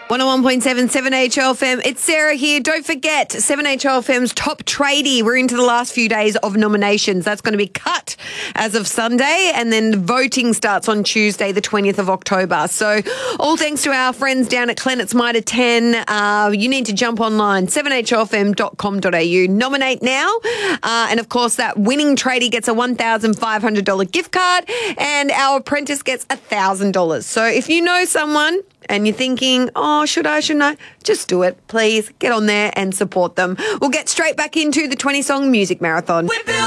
101.7 7HLFM. It's Sarah here. Don't forget 7HLFM's Top Tradie. We're into the last few days of nominations. That's going to be cut as of Sunday, and then voting starts on Tuesday, the 20th of October. So all thanks to our friends down at Clennett's Mitre 10. You need to jump online, 7HLFM.com.au. Nominate now. And of course, that winning tradie gets a $1,500 gift card, and our apprentice gets $1,000. So if you know someone and you're thinking, oh, shouldn't I? Just do it, please. Get on there and support them. We'll get straight back into the 20-song music marathon.